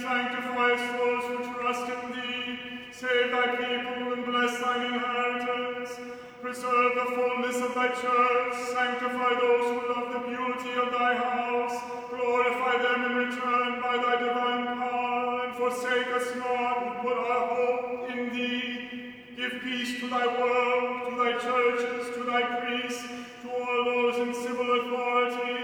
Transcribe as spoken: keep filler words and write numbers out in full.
sanctifiest those who trust in thee. Save thy people and bless thine inheritance. Preserve the fullness of thy church. Sanctify those who love the beauty of thy house. Glorify them in return by thy divine power, and forsake us not who put our hope in thee. Give peace to thy world, to thy churches, to thy priests, to all those in civil authority,